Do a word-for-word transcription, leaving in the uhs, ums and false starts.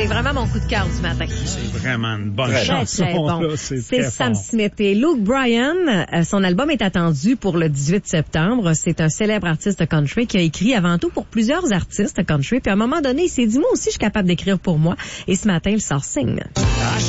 C'est vraiment mon coup de cœur du matin. C'est vraiment une bonne Très, chanson. très bon. Là. C'est, c'est très Sam fort. Smith et Luke Bryan. Euh, son album est attendu pour le dix-huit septembre. C'est un célèbre artiste country qui a écrit avant tout pour plusieurs artistes country. Puis à un moment donné, il s'est dit, moi aussi, je suis capable d'écrire pour moi. Et ce matin, il sort Sing.